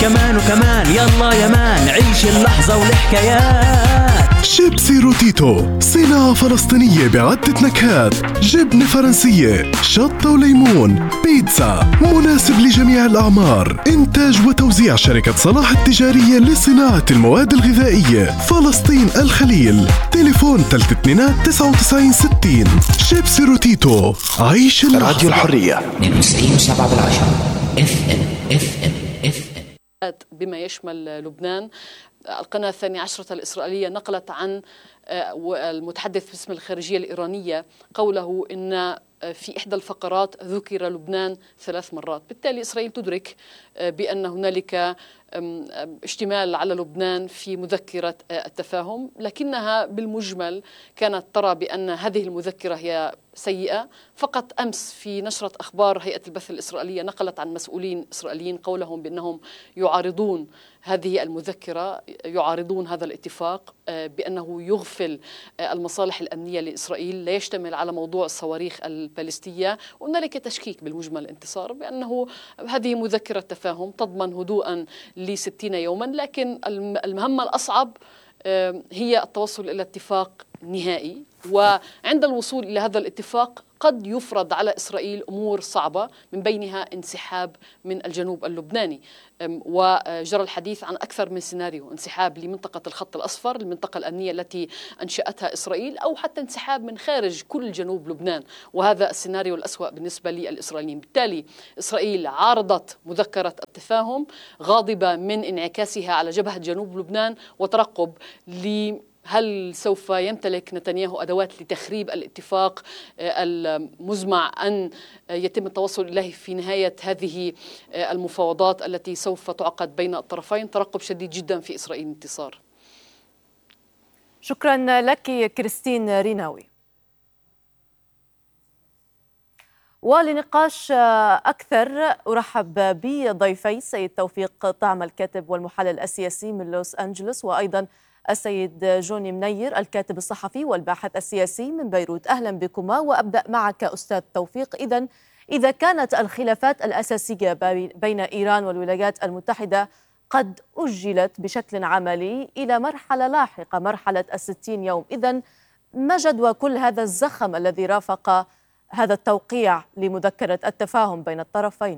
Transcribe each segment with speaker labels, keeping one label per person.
Speaker 1: كمان وكمان، يلا يا مان عيش اللحظة والحكايات.
Speaker 2: شيبسي روتيتو، صناعة فلسطينية بعدة نكهات، جبنة فرنسية، شطة وليمون، بيتزا، مناسب لجميع الأعمار. إنتاج وتوزيع شركة صلاح التجارية لصناعة المواد الغذائية، فلسطين الخليل. تليفون 329960. شيبسي روتيتو، عيش اللحظة.
Speaker 3: راديو الحرية 92.7 FM.
Speaker 4: بما يشمل لبنان. القناة 12 الإسرائيلية نقلت عن المتحدث باسم الخارجية الإيرانية قوله إن في إحدى الفقرات ذكر لبنان 3 مرات. بالتالي إسرائيل تدرك بأن هنالك اشتمال على لبنان في مذكرة التفاهم، لكنها بالمجمل كانت ترى بأن هذه المذكرة هي سيئة. فقط أمس في نشرة أخبار هيئة البث الإسرائيلية نقلت عن مسؤولين إسرائيليين قولهم بأنهم يعارضون هذه المذكرة، يعارضون هذا الاتفاق بأنه يغفل المصالح الأمنية لإسرائيل، لا يشتمل على موضوع الصواريخ البالستية. وهنالك تشكيك بالمجمل انتصار بأنه هذه مذكرة تفاهم تضمن هدوءا ل60 يوما، لكن المهمة الأصعب هي التوصل إلى اتفاق نهائي. وعند الوصول إلى هذا الاتفاق قد يفرض على إسرائيل أمور صعبة، من بينها انسحاب من الجنوب اللبناني. وجرى الحديث عن أكثر من سيناريو: انسحاب لمنطقة الخط الأصفر، المنطقة الأمنية التي أنشأتها إسرائيل، أو حتى انسحاب من خارج كل جنوب لبنان، وهذا السيناريو الأسوأ بالنسبة للإسرائيليين. بالتالي إسرائيل عارضت مذكرة التفاهم غاضبة من انعكاسها على جبهة جنوب لبنان، وترقب هل سوف يمتلك نتنياهو أدوات لتخريب الاتفاق المزمع أن يتم التوصل إليه في نهاية هذه المفاوضات التي سوف تعقد بين الطرفين. ترقب شديد جدا في إسرائيل. انتصار.
Speaker 5: شكرا لك كريستين ريناوي. ولنقاش أكثر أرحب بضيفي السيد توفيق طعم، الكاتب والمحلل السياسي من لوس أنجلوس، وأيضا السيد جوني منير، الكاتب الصحفي والباحث السياسي من بيروت. أهلا بكما. وأبدأ معك أستاذ توفيق. إذا كانت الخلافات الأساسية بين إيران والولايات المتحدة قد أجلت بشكل عملي إلى مرحلة لاحقة، مرحلة 60 يوم، إذن ما جدوى كل هذا الزخم الذي رافق هذا التوقيع لمذكرة التفاهم بين الطرفين؟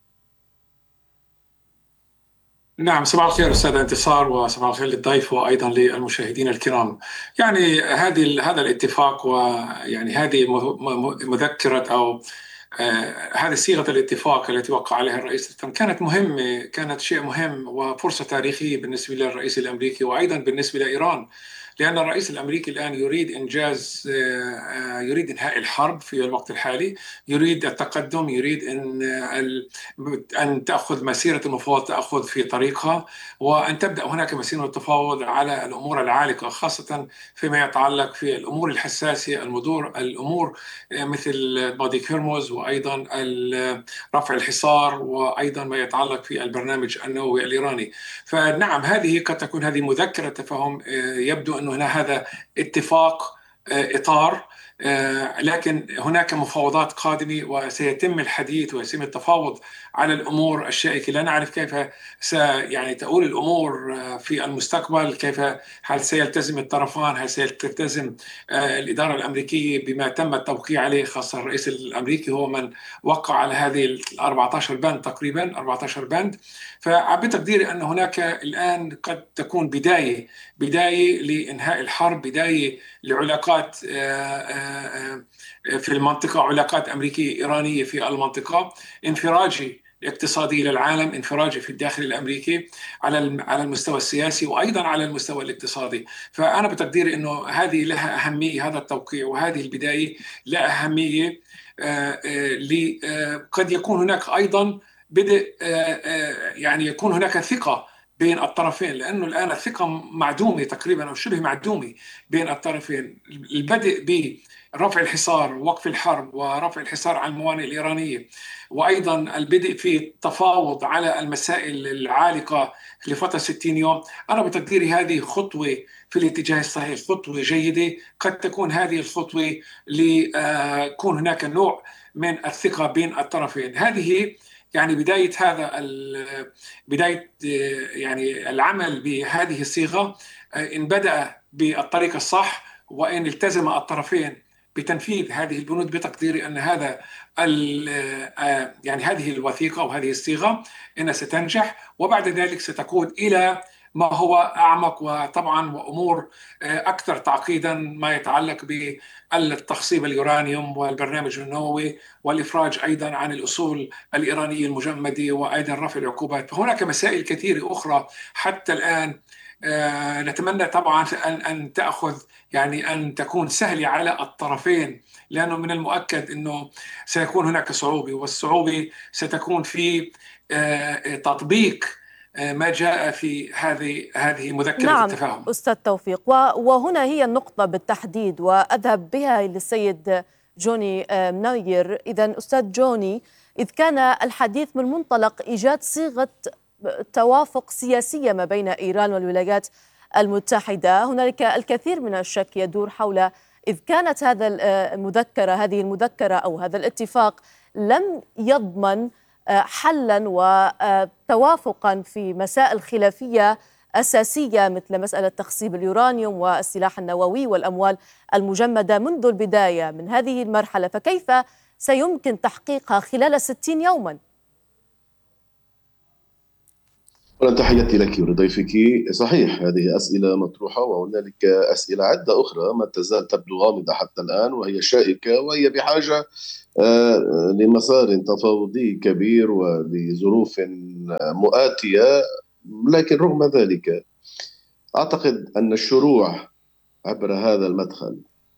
Speaker 6: نعم، صباح الخير أستاذ انتصار، وصباح الخير للضيف وأيضا للمشاهدين الكرام. يعني هذا الاتفاق، ويعني هذه مذكرة أو هذه صيغة الاتفاق التي وقع عليها الرئيس ترامب كانت مهمة، كانت شيء مهم وفرصة تاريخية بالنسبة للرئيس الأمريكي وأيضا بالنسبة لإيران، لأن الرئيس الأمريكي الآن يريد يريد إنهاء الحرب في الوقت الحالي، يريد التقدم، يريد أن تأخذ مسيرة المفاوضات تأخذ في طريقها، وأن تبدأ هناك مسيرة التفاوض على الأمور العالقة، خاصة فيما يتعلق في الأمور الحساسة، الأمور مثل مضيق هرمز، وأيضا رفع الحصار، وأيضا ما يتعلق في البرنامج النووي الإيراني. فنعم، هذه قد تكون هذه مذكرة تفاهم، يبدو أن هنا هذا اتفاق إطار، لكن هناك مفاوضات قادمة وسيتم الحديث وسيتم التفاوض على الأمور الشائكة. لا نعرف كيف يعني تؤول الأمور في المستقبل، هل سيلتزم الطرفان، هل سيلتزم الإدارة الأمريكية بما تم التوقيع عليه، خاصة الرئيس الأمريكي هو من وقع على هذه 14 بند، تقريبا 14 بند. فبتقديري أن هناك الآن قد تكون بداية لإنهاء الحرب، بداية لعلاقات في المنطقة، علاقات أمريكية إيرانية في المنطقة، انفراجي اقتصادي للعالم، انفراجي في الداخل الأمريكي على المستوى السياسي وأيضا على المستوى الاقتصادي. فأنا بتقديري أنه هذه لها أهمية، هذا التوقيع وهذه البداية لها أهمية. قد يكون هناك أيضا بدء، يعني يكون هناك ثقة بين الطرفين، لأنه الآن الثقة معدومة تقريبا أو شبه معدومة بين الطرفين. البدء برفع الحصار، وقف الحرب ورفع الحصار عن الموانئ الإيرانية، وأيضا البدء في التفاوض على المسائل العالقة لفترة 60 يوم. أنا بتقديري هذه خطوة في الاتجاه الصحيح، خطوة جيدة. قد تكون هذه الخطوة ليكون هناك نوع من الثقة بين الطرفين. هذه يعني بداية يعني العمل بهذه الصيغة إن بدأ بالطريق الصح، وإن التزم الطرفين بتنفيذ هذه البنود، بتقديري أن يعني هذه الوثيقة وهذه الصيغة إنها ستنجح، وبعد ذلك ستقود إلى ما هو أعمق، وطبعا وأمور أكثر تعقيدا، ما يتعلق بالتخصيب اليورانيوم والبرنامج النووي والإفراج أيضا عن الأصول الإيرانية المجمدة، وأيضا رفع العقوبات. فهناك مسائل كثيرة أخرى حتى الآن نتمنى طبعا أن تأخذ يعني أن تكون سهلة على الطرفين، لأنه من المؤكد أنه سيكون هناك صعوبة، والصعوبة ستكون في تطبيق ما جاء في هذه مذكرة
Speaker 5: نعم
Speaker 6: التفاهم.
Speaker 5: أستاذ توفيق، وهنا هي النقطة بالتحديد، وأذهب بها للسيد جوني منير. إذن أستاذ جوني، إذ كان الحديث من منطلق إيجاد صيغة توافق سياسية ما بين إيران والولايات المتحدة، هنالك الكثير من الشك يدور حول إذ كانت هذه المذكرة أو هذا الاتفاق لم يضمن حلا وتوافقا في مسائل خلافية أساسية مثل مسألة تخصيب اليورانيوم والسلاح النووي والأموال المجمدة منذ البداية من هذه المرحلة، فكيف سيمكن تحقيقها خلال 60 يوما؟
Speaker 7: تحياتي لك ولضيفك. صحيح، هذه أسئلة مطروحة، وهنالك أسئلة عدة أخرى ما تزال تبدو غامضة حتى الآن، وهي شائكة، وهي بحاجة لمسار تفاوضي كبير ولظروف مؤاتية. لكن رغم ذلك أعتقد أن الشروع عبر هذا المدخل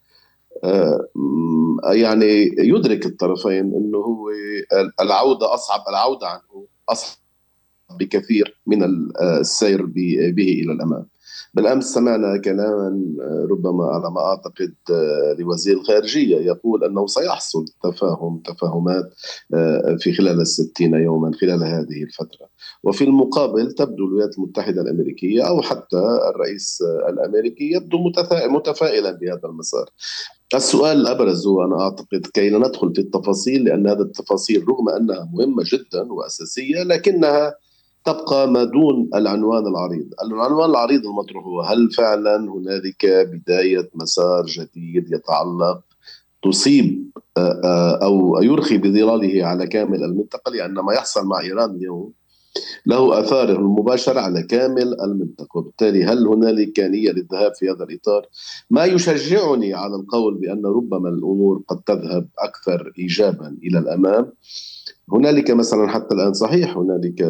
Speaker 7: يعني يدرك الطرفين أنه هو العودة عنه أصعب بكثير من السير به إلى الأمام. بالأمس سمعنا كلاما ربما على ما أعتقد لوزير الخارجية يقول أنه سيحصل تفاهمات في خلال 60 يوما خلال هذه الفترة. وفي المقابل تبدو الولايات المتحدة الأمريكية أو حتى الرئيس الأمريكي يبدو متفائلا بهذا المسار. السؤال الأبرز هو، أنا أعتقد كي لا ندخل في التفاصيل، لأن هذه التفاصيل رغم أنها مهمة جدا وأساسية لكنها تبقى ما دون العنوان العريض. العنوان العريض المطروح هو: هل فعلا هنالك بداية مسار جديد يتعلق تصيب أو يرخي بظلاله على كامل المنطقة؟ لأن ما يحصل مع إيران اليوم له آثاره المباشرة على كامل المنطقة، وبالتالي هل هنالك نية للذهاب في هذا الإطار؟ ما يشجعني على القول بأن ربما الأمور قد تذهب أكثر إيجابا إلى الأمام. هنالك مثلا حتى الآن صحيح هنالك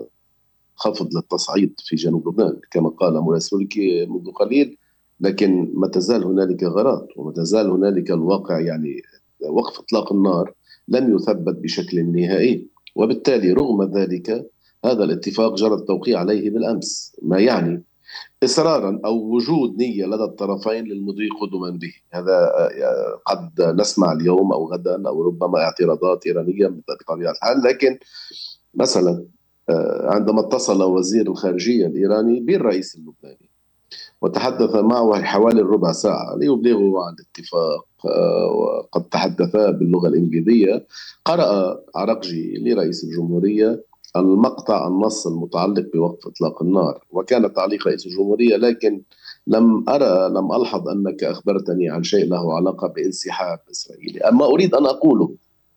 Speaker 7: خفض للتصعيد في جنوب لبنان كما قال مراسلك منذ قليل، لكن ما تزال هنالك غارات وما تزال هنالك الواقع، يعني وقف إطلاق النار لم يثبت بشكل نهائي. وبالتالي رغم ذلك هذا الاتفاق جرى التوقيع عليه بالأمس، ما يعني إصرارا أو وجود نية لدى الطرفين للمضي قدما به. هذا قد نسمع اليوم أو غدا أو ربما اعتراضات إيرانية بطبيعة الحال، لكن مثلا عندما اتصل وزير الخارجية الإيراني بالرئيس اللبناني وتحدث معه حوالي ربع ساعة ليبلغه عن الاتفاق، وقد تحدثا باللغة الإنجليزية، قرأ عرقجي لرئيس الجمهورية المقطع النص المتعلق بوقف إطلاق النار، وكان تعليق رئيس الجمهورية: لكن لم ألحظ أنك أخبرتني عن شيء له علاقة بانسحاب إسرائيلي. أما أريد أن أقوله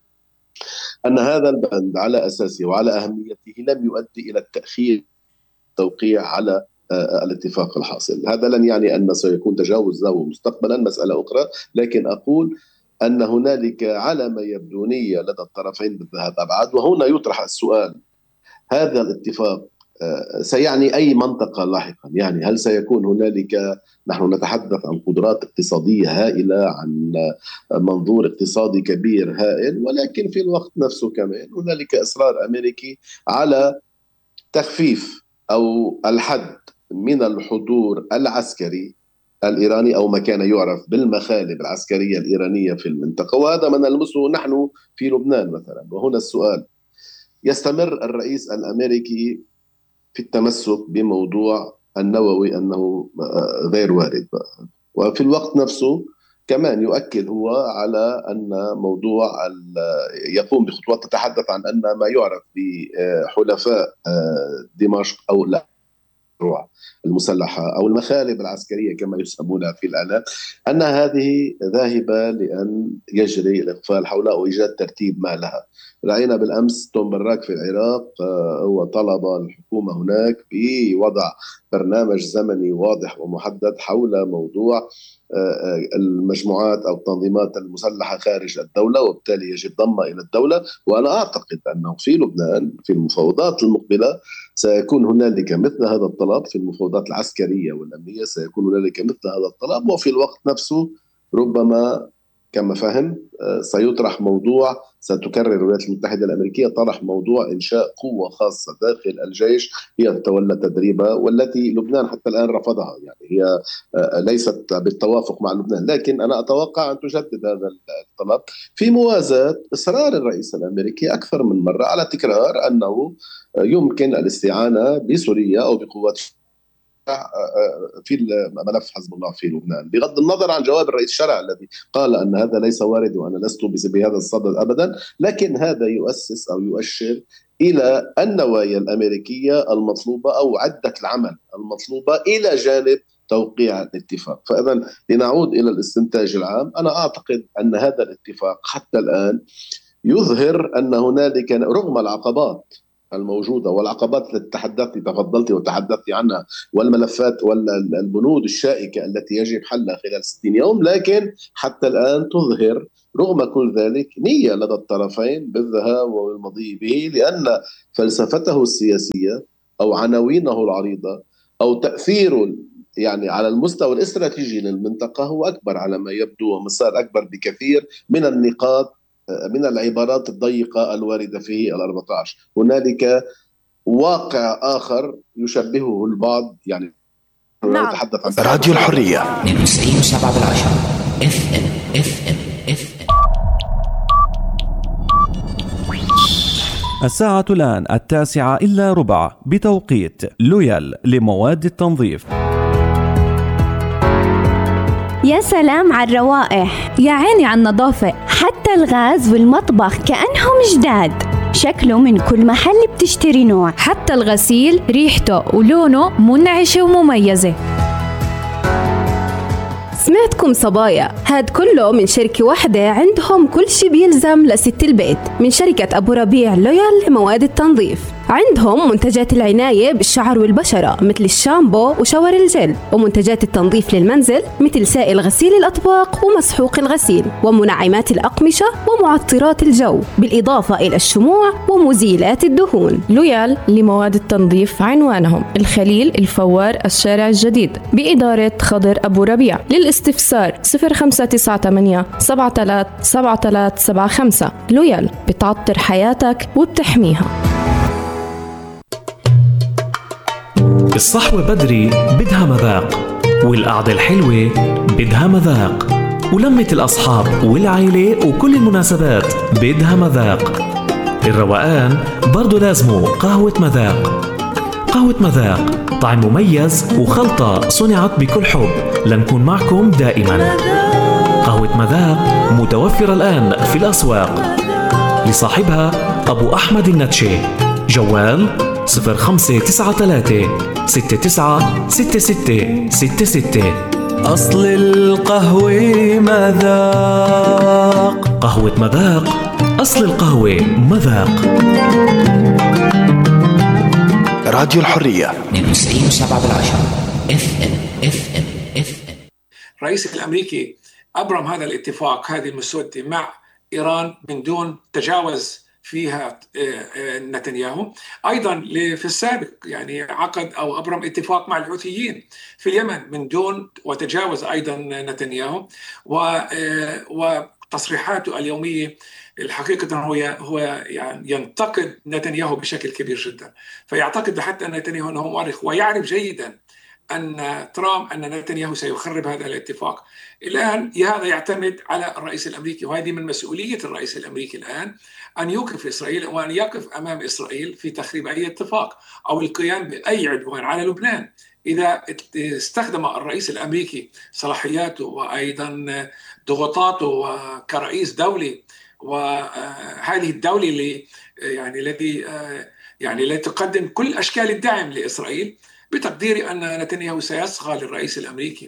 Speaker 7: أن هذا البند على أساسه وعلى أهميته لم يؤدي إلى التأخير التوقيع على الاتفاق الحاصل. هذا لن يعني أن سيكون تجاوز له مستقبلا، مسألة أخرى، لكن أقول أن هنالك على ما يبدو نية لدى الطرفين بالذهاب أبعد. وهنا يطرح السؤال: هذا الاتفاق سيعني أي منطقة لاحقا؟ يعني هل سيكون هنالك، نحن نتحدث عن قدرات اقتصادية هائلة، عن منظور اقتصادي كبير هائل، ولكن في الوقت نفسه كمان هنالك إصرار أمريكي على تخفيف أو الحد من الحضور العسكري الإيراني أو ما كان يعرف بالمخالب العسكرية الإيرانية في المنطقة، وهذا ما نلمسه نحن في لبنان مثلا. وهنا السؤال: يستمر الرئيس الأمريكي في التمسك بموضوع النووي أنه غير وارد، وفي الوقت نفسه كمان يؤكد هو على أن موضوع يقوم بخطوات تتحدث عن أن ما يعرف بحلفاء دمشق أو لا المسلحة أو المخالب العسكرية كما يسمونها في الإعلام، أن هذه ذاهبة لأن يجري الإقفال حولها وإيجاد ترتيب ما لها. رأينا بالأمس توم براك في العراق هو طلب الحكومة هناك بوضع برنامج زمني واضح ومحدد حول موضوع المجموعات أو التنظيمات المسلحة خارج الدولة، وبالتالي يجب ضمها إلى الدولة. وأنا أعتقد أنه في لبنان في المفاوضات المقبلة سيكون هنالك مثل هذا الطلب، في المفاوضات العسكرية والأمنية سيكون هنالك مثل هذا الطلب، وفي الوقت نفسه ربما كما فهمت سيطرح موضوع، ستكرر الولايات المتحدة الأمريكية طرح موضوع إنشاء قوة خاصة داخل الجيش هي تتولى تدريبها، والتي لبنان حتى الآن رفضها، يعني هي ليست بالتوافق مع لبنان، لكن أنا أتوقع أن تجدد هذا الطلب في موازاة إصرار الرئيس الأمريكي أكثر من مرة على تكرار أنه يمكن الاستعانة بسوريا أو بقوات في ملف حزب الله في لبنان، بغض النظر عن جواب الرئيس شرع الذي قال أن هذا ليس وارد وأنا لست بهذا الصدد أبدا، لكن هذا يؤسس أو يؤشر إلى النوايا الأمريكية المطلوبة أو عدة العمل المطلوبة إلى جانب توقيع الاتفاق. فإذا لنعود إلى الاستنتاج العام، أنا أعتقد أن هذا الاتفاق حتى الآن يظهر أن هنالك رغم العقبات الموجودة والعقبات التي تفضلت وتحدثت عنها والملفات والبنود الشائكة التي يجب حلها خلال 60 يوم، لكن حتى الآن تظهر رغم كل ذلك نية لدى الطرفين بالذهاب والمضي به، لأن فلسفته السياسية أو عناوينه العريضة أو تأثيره يعني على المستوى الاستراتيجي للمنطقة هو أكبر على ما يبدو، ومسار أكبر بكثير من النقاط من العبارات الضيقة الواردة فيه ال14. هنالك واقع آخر يشبهه البعض، يعني
Speaker 5: نعم.
Speaker 7: نتحدث عن
Speaker 3: راديو الحرية 92.7 FM.
Speaker 1: الساعة الآن 9:09 بتوقيت لويال لمواد التنظيف.
Speaker 8: يا سلام على الروائح، يا عيني على النظافة، حتى الغاز والمطبخ كأنهم جداد. شكله من كل محل بتشتري نوع،
Speaker 9: حتى الغسيل ريحته ولونه منعشة ومميزة.
Speaker 10: سمعتكم صبايا، هاد كله من شركة واحدة عندهم كل شي بيلزم لست البيت، من شركة أبو ربيع لويال لمواد التنظيف. عندهم منتجات العناية بالشعر والبشرة مثل الشامبو وشاور الجل، ومنتجات التنظيف للمنزل مثل سائل غسيل الأطباق ومسحوق الغسيل، ومنعمات الأقمشة ومعطرات الجو، بالإضافة إلى الشموع ومزيلات الدهون.
Speaker 9: لويال لمواد التنظيف عنوانهم الخليل الفوار الشارع الجديد بإدارة خضر أبو ربيع. للاستفسار 0598 737375. لويال بتعطر حياتك وبتحميها.
Speaker 11: الصحوة بدري بدها مذاق، والقعدة الحلوة بدها مذاق، ولمة الأصحاب والعائلة وكل المناسبات بدها مذاق. الروقان برضو لازمه قهوة مذاق. قهوة مذاق طعم مميز وخلطة صنعت بكل حب لنكون معكم دائما. قهوة مذاق متوفرة الآن في الأسواق، لصاحبها أبو أحمد النتشي. جوال 0593 69 66 66.
Speaker 1: أصل القهوة مذاق.
Speaker 11: قهوة مذاق، أصل القهوة مذاق.
Speaker 3: راديو الحرية 92.7 FM.
Speaker 6: الرئيس الأمريكي أبرم هذا الاتفاق، هذه المسودة مع إيران من دون تجاوز فيها نتنياهو. أيضا في السابق يعني عقد أو أبرم اتفاق مع الحوثيين في اليمن من دون وتجاوز أيضا نتنياهو. وتصريحاته اليومية الحقيقة هو يعني ينتقد نتنياهو بشكل كبير جدا، فيعتقد حتى نتنياهو أنه مؤرخ ويعرف جيدا أن نتنياهو سيخرب هذا الاتفاق. الآن هذا يعتمد على الرئيس الأمريكي، وهذه من مسؤولية الرئيس الأمريكي الآن أن يوقف إسرائيل وأن يقف أمام إسرائيل في تخريب أي اتفاق أو القيام بأي عدوان على لبنان. إذا استخدم الرئيس الأمريكي صلاحياته وأيضا ضغوطاته كرئيس دولي، وهذه الدولة اللي التي تقدم كل أشكال الدعم لإسرائيل، بتقديري أن نتنياهو سيصغى للرئيس الأمريكي.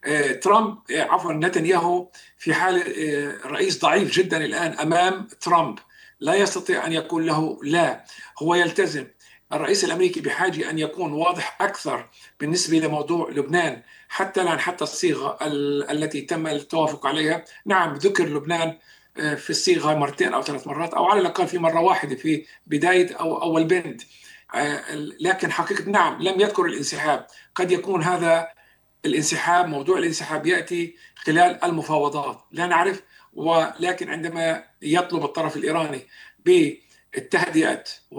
Speaker 6: نتنياهو في حال رئيس ضعيف جدا الآن أمام ترامب، لا يستطيع أن يقول له لا، هو يلتزم. الرئيس الأمريكي بحاجة أن يكون واضح أكثر بالنسبة لموضوع لبنان، حتى الآن حتى الصيغة التي تم التوافق عليها، نعم ذكر لبنان في الصيغة 2 أو 3 مرات، أو على الأقل في مرة واحدة في بداية أو أول بند، لكن حقيقة نعم لم يذكر الانسحاب. قد يكون هذا الانسحاب، موضوع الانسحاب يأتي خلال المفاوضات، لا نعرف. ولكن عندما يطلب الطرف الإيراني بالتهدئة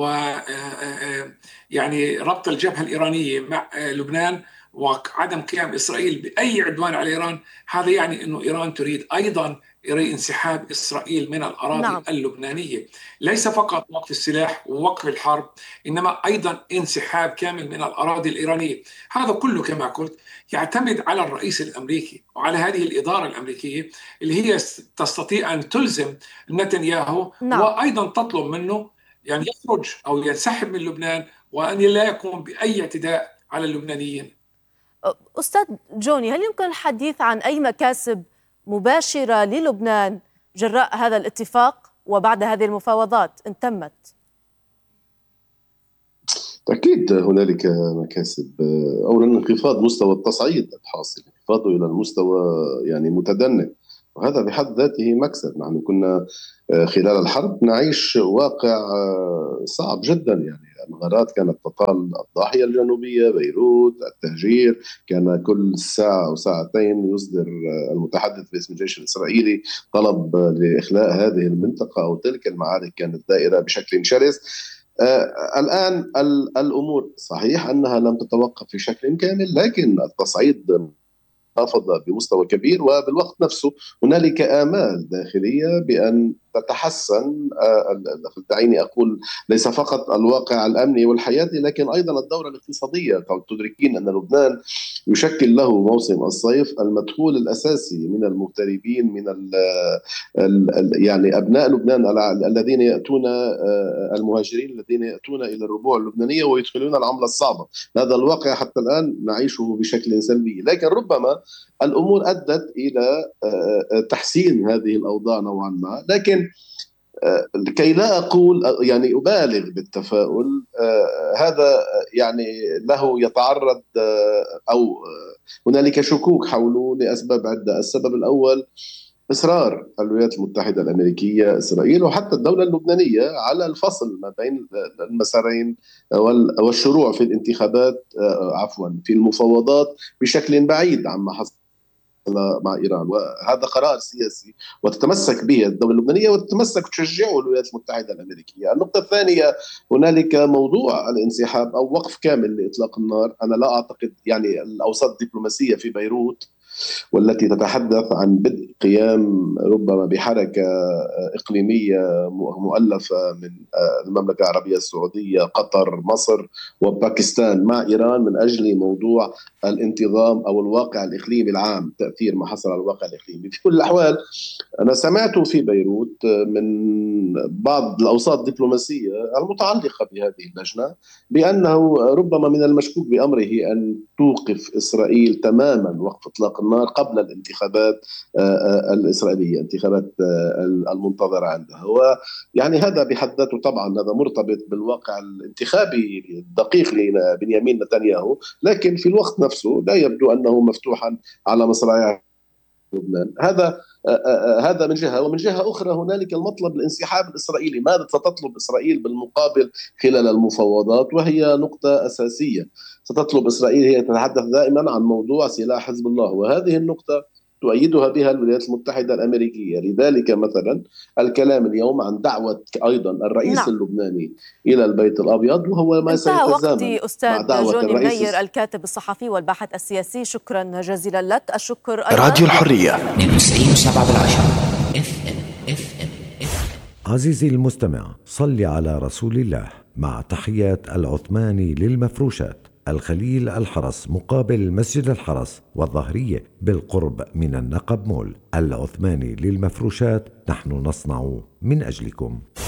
Speaker 6: ربط الجبهة الإيرانية مع لبنان وعدم قيام إسرائيل بأي عدوان على إيران، هذا يعني أنه إيران تريد أيضا انسحاب إسرائيل من الأراضي اللبنانية، ليس فقط وقف السلاح ووقف الحرب، إنما أيضا انسحاب كامل من الأراضي الإيرانية. هذا كله كما قلت يعتمد على الرئيس الأمريكي وعلى هذه الإدارة الأمريكية اللي هي تستطيع أن تلزم نتنياهو وأيضا تطلب منه يخرج أو ينسحب من لبنان، وأن لا يقوم بأي اعتداء على اللبنانيين.
Speaker 5: أستاذ جوني، هل يمكن الحديث عن أي مكاسب مباشرة للبنان جراء هذا الاتفاق وبعد هذه المفاوضات إن تمت؟
Speaker 7: أكيد هنالك مكاسب. أولا انخفاض مستوى التصعيد الحاصل، انخفاضه إلى المستوى متدني، وهذا بحد ذاته مكسب. نحن كنا خلال الحرب نعيش واقع صعب جدا، الغارات كانت تطال الضاحية الجنوبية، بيروت، التهجير، كان كل ساعة أو ساعتين يصدر المتحدث باسم الجيش الإسرائيلي طلب لإخلاء هذه المنطقة أو تلك. المعارك كانت دائرة بشكل شرس. الآن الأمور صحيح أنها لم تتوقف في شكل كامل، لكن التصعيد انخفض بمستوى كبير، وبالوقت نفسه هنالك آمال داخلية بأن تتحسن. دعيني أقول ليس فقط الواقع الأمني والحياتي، لكن أيضا الدورة الاقتصادية. تدركين أن لبنان يشكل له موسم الصيف المدخول الأساسي من المغتربين، من أبناء لبنان الذين يأتون، المهاجرين الذين يأتون إلى الربوع اللبنانية ويدخلون العملة الصعبة. هذا الواقع حتى الآن نعيشه بشكل سلبي، لكن ربما الأمور أدت إلى تحسين هذه الأوضاع نوعا ما. لكن كي لا أقول أبالغ بالتفاؤل، هذا له يتعرض أو هنالك شكوك حوله لأسباب عدة. السبب الأول إصرار الولايات المتحدة الأمريكية، إسرائيل، وحتى الدولة اللبنانية على الفصل ما بين المسارين والشروع في الانتخابات، في المفاوضات بشكل بعيد عما حصل مع إيران. وهذا قرار سياسي وتتمسك به الدولة اللبنانية وتتمسك تشجعه الولايات المتحدة الأمريكية. النقطة الثانية، هنالك موضوع الانسحاب أو وقف كامل لإطلاق النار. أنا لا أعتقد الأوساط الدبلوماسية في بيروت والتي تتحدث عن بدء قيام ربما بحركة إقليمية مؤلفة من المملكة العربية السعودية، قطر، مصر وباكستان مع إيران من أجل موضوع الانتظام أو الواقع الإقليمي العام، تأثير ما حصل على الواقع الإقليمي. في كل الأحوال أنا سمعت في بيروت من بعض الأوساط الدبلوماسية المتعلقة بهذه اللجنة بأنه ربما من المشكوك بأمره أن توقف إسرائيل تماما وقف إطلاق النار قبل الانتخابات الإسرائيلية، انتخابات المنتظرة عندها. هذا بحد ذاته طبعا هذا مرتبط بالواقع الانتخابي الدقيق لبنيامين نتنياهو، لكن في الوقت نفسه لا يبدو أنه مفتوحا على مصراعي لبنان. هذا من جهة. ومن جهة أخرى هنالك المطلب الانسحاب الإسرائيلي. ماذا ستطلب إسرائيل بالمقابل خلال المفاوضات؟ وهي نقطة أساسية. ستطلب إسرائيل، هي تتحدث دائما عن موضوع سلاح حزب الله، وهذه النقطة تؤيدها بها الولايات المتحدة الأمريكية. لذلك مثلا الكلام اليوم عن دعوة أيضا الرئيس اللبناني إلى البيت الأبيض، وهو ما سيتزامن
Speaker 5: وقتي أستاذ جوني منير الكاتب الصحفي والباحث السياسي. شكرا جزيلا لك. الشكر
Speaker 3: راديو الحرية 92.7
Speaker 12: عزيزي المستمع، صل على رسول الله مع تحيات العثماني للمفروشات. الخليل الحرس مقابل مسجد الحرس، والظهرية بالقرب من النقب مول. العثماني للمفروشات، نحن نصنع من أجلكم.